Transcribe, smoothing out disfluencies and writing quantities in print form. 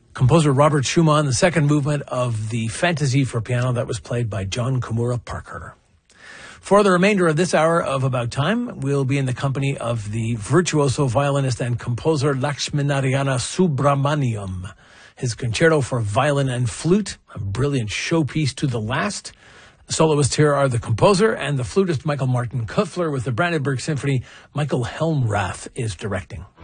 Composer Robert Schumann, the second movement of the Fantasy for Piano that was played by John Kimura Parker. For the remainder of this hour of About Time, we'll be in the company of the virtuoso violinist and composer Lakshminarayana Subramaniam. His concerto for violin and flute, a brilliant showpiece to the last. The soloists here are the composer and the flutist Michael Martin Kuffler. With the Brandenburg Symphony, Michael Helmrath is directing.